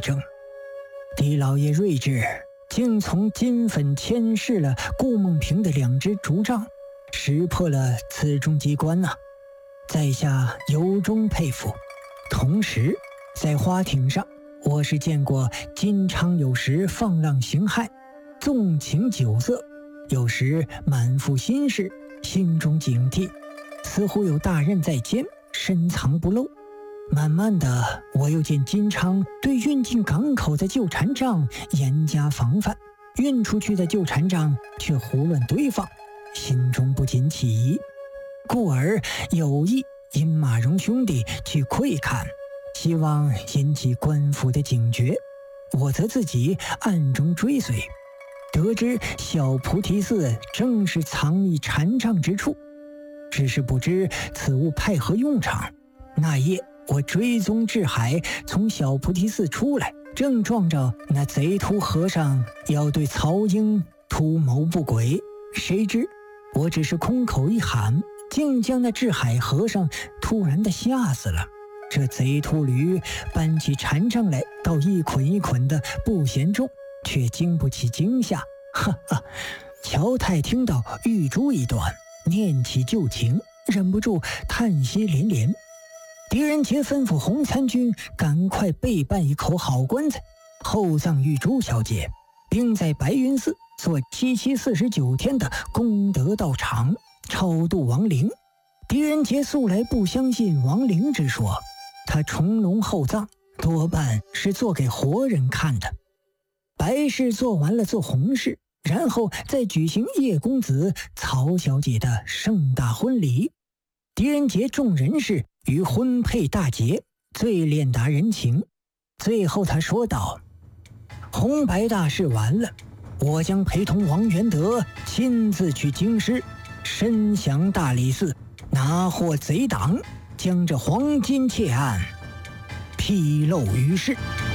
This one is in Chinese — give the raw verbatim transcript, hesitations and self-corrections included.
争。狄老爷睿智，竟从金粉牵制了顾梦平的两只竹杖，识破了此中机关啊！在下由衷佩服。同时，在花艇上，我是见过金昌有时放浪形骸，纵情酒色，有时满腹心事，心中警惕，似乎有大任在肩，深藏不露。慢慢的，我又见金昌对运进港口的旧船仗严加防范，运出去的旧船仗却胡乱堆放，心中不禁起疑，故而有意引马荣兄弟去窥看，希望引起官府的警觉。我则自己暗中追随，得知小菩提寺正是藏匿禅杖之处，只是不知此物派何用场。那夜我追踪至海，从小菩提寺出来，正撞着那贼秃和尚要对曹英图谋不轨，谁知我只是空口一喊，竟将那智海和尚突然的吓死了。这贼秃驴搬起禅杖来，倒一捆一捆的不嫌重，却经不起惊吓。哈哈！乔太听到玉珠一段，念起旧情，忍不住叹息连连。狄仁杰吩咐洪参军赶快备办一口好棺材，厚葬玉珠小姐，并在白云寺做七七四十九天的功德道场，超度亡灵。狄仁杰素来不相信亡灵之说，他重龙厚葬多半是做给活人看的。白事做完了做红事，然后再举行叶公子曹小姐的盛大婚礼。狄仁杰众人士于婚配大节，最练达人情。最后他说道：红白大事完了，我将陪同王元德亲自去京师，深降大理寺，拿获贼党，将这黄金窃案披露于世。